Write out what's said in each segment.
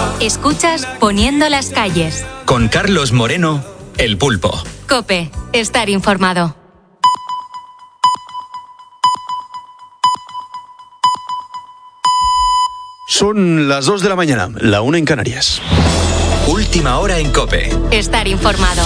Escuchas Poniendo las calles. Con Carlos Moreno, El Pulpo. COPE, estar informado. Son las 2 de la mañana, la 1 en Canarias. Última hora en COPE. Estar informado.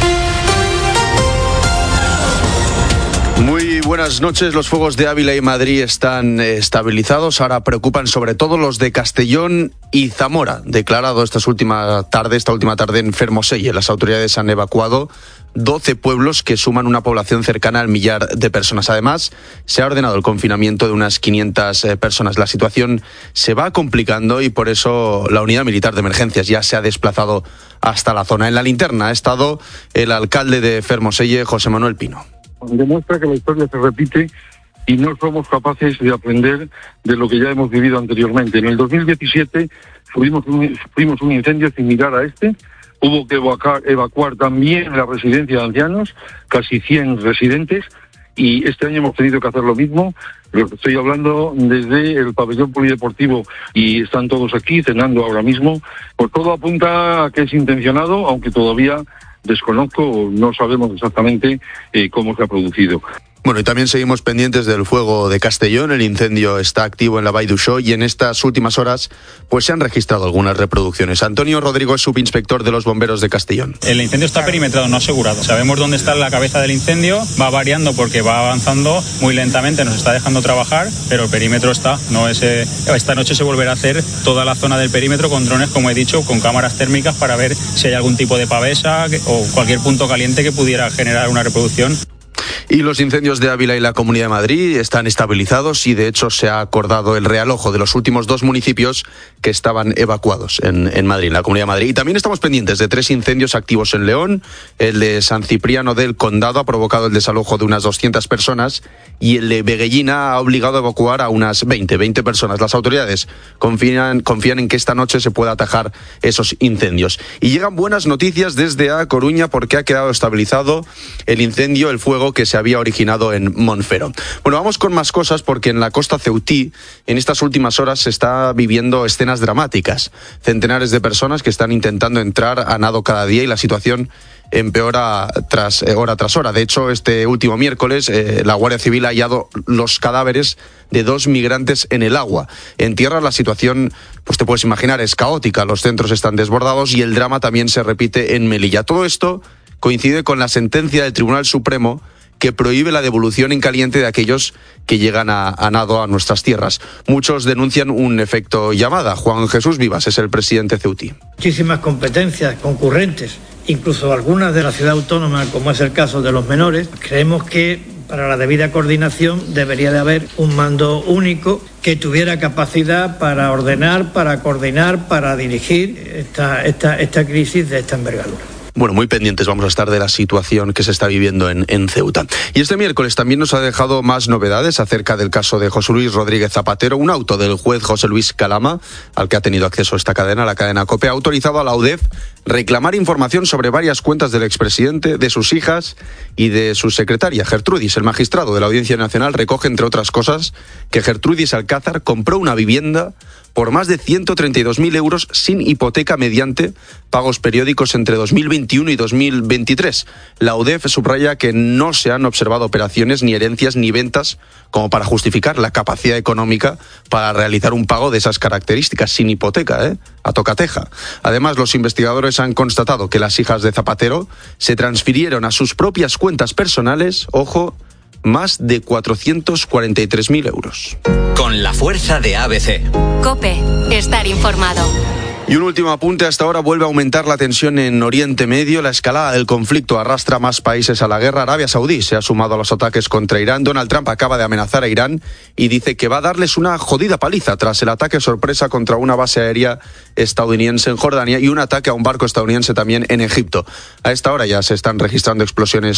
Muy buenas noches. Los fuegos de Ávila y Madrid están estabilizados. Ahora preocupan sobre todo los de Castellón y Zamora, declarado esta última tarde en Fermoselle. Las autoridades han evacuado 12 pueblos que suman una población cercana al 1.000.000 de personas. Además, se ha ordenado el confinamiento de unas 500 personas. La situación se va complicando y por eso la Unidad Militar de Emergencias ya se ha desplazado hasta la zona. En la linterna ha estado el alcalde de Fermoselle, José Manuel Pino. Demuestra que la historia se repite y no somos capaces de aprender de lo que ya hemos vivido anteriormente. En el 2017 fuimos un incendio similar a este. Hubo que evacuar también la residencia de ancianos, casi 100 residentes, y este año hemos tenido que hacer lo mismo. Lo que estoy hablando desde el pabellón polideportivo y están todos aquí cenando ahora mismo. Pues todo apunta a que es intencionado, aunque todavía desconozco, no sabemos exactamente cómo se ha producido. Bueno, y también seguimos pendientes del fuego de Castellón. El incendio está activo en la Vall d'Uixó y en estas últimas horas pues se han registrado algunas reproducciones. Antonio Rodrigo es subinspector de los bomberos de Castellón. El incendio está perimetrado, no asegurado. Sabemos dónde está la cabeza del incendio, va variando porque va avanzando muy lentamente, nos está dejando trabajar, pero el perímetro está. Esta noche se volverá a hacer toda la zona del perímetro con drones, como he dicho, con cámaras térmicas para ver si hay algún tipo de pavesa o cualquier punto caliente que pudiera generar una reproducción. Y los incendios de Ávila y la Comunidad de Madrid están estabilizados y de hecho se ha acordado el realojo de los últimos 2 municipios que estaban evacuados en Madrid, en la Comunidad de Madrid. Y también estamos pendientes de 3 incendios activos en León. El de San Cipriano del Condado ha provocado el desalojo de unas 200 personas y el de Veguellina ha obligado a evacuar a unas 20 personas. Las autoridades confían en que esta noche se pueda atajar esos incendios. Y llegan buenas noticias desde A Coruña porque ha quedado estabilizado el fuego que se había originado en Monfero. Bueno, vamos con más cosas porque en la costa ceutí en estas últimas horas se está viviendo escenas dramáticas. Centenares de personas que están intentando entrar a nado cada día y la situación empeora hora tras hora. De hecho, este último miércoles la Guardia Civil ha hallado los cadáveres de 2 migrantes en el agua. En tierra la situación, pues te puedes imaginar, es caótica. Los centros están desbordados y el drama también se repite en Melilla. Todo esto coincide con la sentencia del Tribunal Supremo que prohíbe la devolución en caliente de aquellos que llegan a nado a nuestras tierras. Muchos denuncian un efecto llamada. Juan Jesús Vivas es el presidente ceutí. Muchísimas competencias concurrentes, incluso algunas de la ciudad autónoma, como es el caso de los menores. Creemos que para la debida coordinación debería de haber un mando único que tuviera capacidad para ordenar, para coordinar, para dirigir esta crisis de esta envergadura. Bueno, muy pendientes vamos a estar de la situación que se está viviendo en Ceuta. Y este miércoles también nos ha dejado más novedades acerca del caso de José Luis Rodríguez Zapatero. Un auto del juez José Luis Calama, al que ha tenido acceso esta cadena, la cadena COPE, ha autorizado a la UDEF reclamar información sobre varias cuentas del expresidente, de sus hijas y de su secretaria, Gertrudis. El magistrado de la Audiencia Nacional recoge, entre otras cosas, que Gertrudis Alcázar compró una vivienda por más de 132.000 euros sin hipoteca mediante pagos periódicos entre 2021 y 2023. La UDEF subraya que no se han observado operaciones, ni herencias, ni ventas como para justificar la capacidad económica para realizar un pago de esas características, sin hipoteca, a tocateja. Además, los investigadores han constatado que las hijas de Zapatero se transfirieron a sus propias cuentas personales, ojo, más de 443.000 euros. Con la fuerza de ABC. COPE, estar informado. Y un último apunte, hasta ahora vuelve a aumentar la tensión en Oriente Medio. La escalada del conflicto arrastra más países a la guerra. Arabia Saudí se ha sumado a los ataques contra Irán. Donald Trump acaba de amenazar a Irán y dice que va a darles una jodida paliza tras el ataque sorpresa contra una base aérea estadounidense en Jordania y un ataque a un barco estadounidense también en Egipto. A esta hora ya se están registrando explosiones